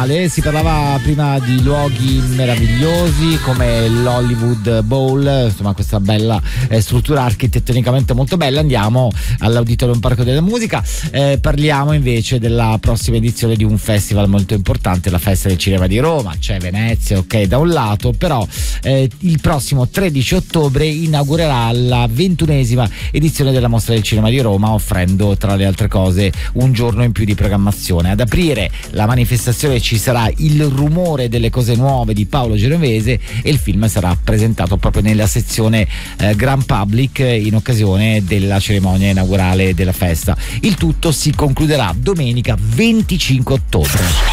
male, si parlava prima di luoghi meravigliosi come l'Hollywood Bowl, insomma questa bella struttura architettonicamente molto bella. Andiamo all'Auditorium Parco della Musica, parliamo invece della prossima edizione di un festival molto importante, la Festa del Cinema di Roma. C'è Venezia, ok, da un lato, però il prossimo 13 ottobre inaugurerà la 21esima edizione della Mostra del Cinema di Roma, offrendo tra le altre cose un giorno in più di programmazione. Ad aprire la manifestazione ci sarà Il rumore delle cose nuove di Paolo Genovese e il film sarà presentato proprio nella sezione Grand Public in occasione della cerimonia inaugurale della festa. Il tutto si concluderà domenica 25 ottobre.